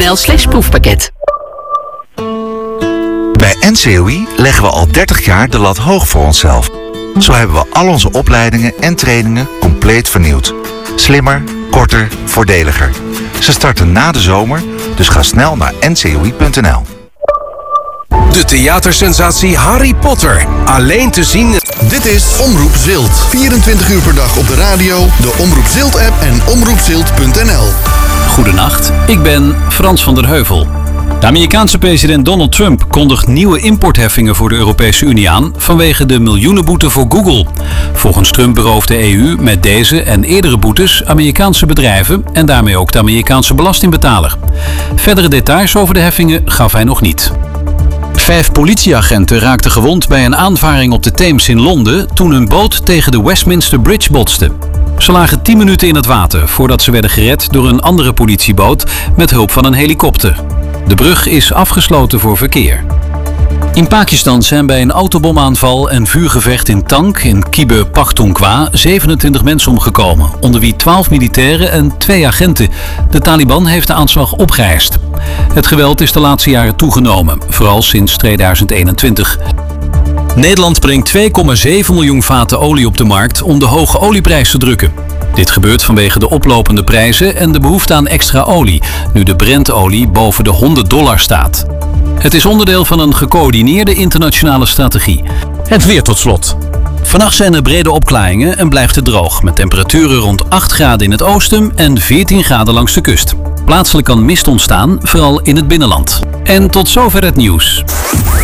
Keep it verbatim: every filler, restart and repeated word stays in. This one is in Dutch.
nl slash proefpakket. Bij N C O I leggen we al dertig jaar de lat hoog voor onszelf. Zo hebben we al onze opleidingen en trainingen compleet vernieuwd. Slimmer, korter, voordeliger. Ze starten na de zomer, dus ga snel naar n c o i punt n l. De theatersensatie Harry Potter. Alleen te zien... Dit is Omroep Zilt. vierentwintig uur per dag op de radio, de Omroep Zilt-app en omroep zilt punt n l. Goedenacht, ik ben Frans van der Heuvel. De Amerikaanse president Donald Trump kondigt nieuwe importheffingen voor de Europese Unie aan vanwege de miljoenenboete voor Google. Volgens Trump berooft de E U met deze en eerdere boetes Amerikaanse bedrijven en daarmee ook de Amerikaanse belastingbetaler. Verdere details over de heffingen gaf hij nog niet. Vijf politieagenten raakten gewond bij een aanvaring op de Theems in Londen toen een boot tegen de Westminster Bridge botste. Ze lagen tien minuten in het water voordat ze werden gered door een andere politieboot met hulp van een helikopter. De brug is afgesloten voor verkeer. In Pakistan zijn bij een autobomaanval en vuurgevecht in Tank in Khyber Pakhtunkhwa zevenentwintig mensen omgekomen, onder wie twaalf militairen en twee agenten. De Taliban heeft de aanslag opgeëist. Het geweld is de laatste jaren toegenomen, vooral sinds tweeduizend eenentwintig. Nederland brengt twee komma zeven miljoen vaten olie op de markt om de hoge olieprijs te drukken. Dit gebeurt vanwege de oplopende prijzen en de behoefte aan extra olie, nu de Brentolie boven de honderd dollar staat. Het is onderdeel van een gecoördineerde internationale strategie. Het weer tot slot. Vannacht zijn er brede opklaringen en blijft het droog, met temperaturen rond acht graden in het oosten en veertien graden langs de kust. Plaatselijk kan mist ontstaan, vooral in het binnenland. En tot zover het nieuws.